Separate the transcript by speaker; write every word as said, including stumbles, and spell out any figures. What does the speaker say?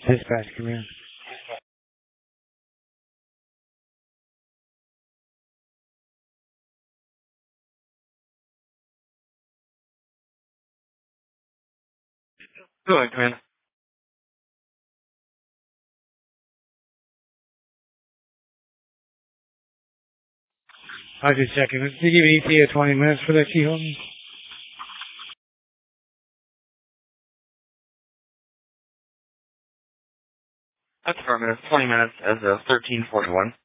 Speaker 1: Dispatch, come here.
Speaker 2: Go ahead, come in.
Speaker 1: I was just checking. Did you give E T A twenty minutes for that keyhole?
Speaker 2: That's affirmative. twenty minutes as of thirteen forty-one.